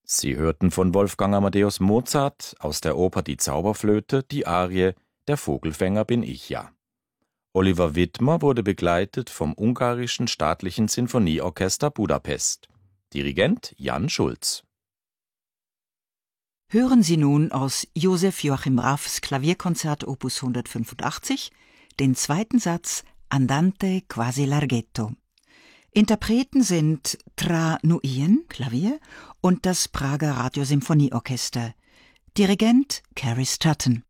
Sie hörten von Wolfgang Amadeus Mozart aus der Oper Die Zauberflöte die Arie »Der Vogelfänger bin ich ja«. Oliver Widmer wurde begleitet vom Ungarischen Staatlichen Sinfonieorchester Budapest. Dirigent Jan Schulz. Hören Sie nun aus Josef Joachim Raffs Klavierkonzert Opus 185 den zweiten Satz Andante quasi larghetto. Interpreten sind Tra Nuyen, Klavier, und das Prager Radiosymphonieorchester. Dirigent Cary Stratton.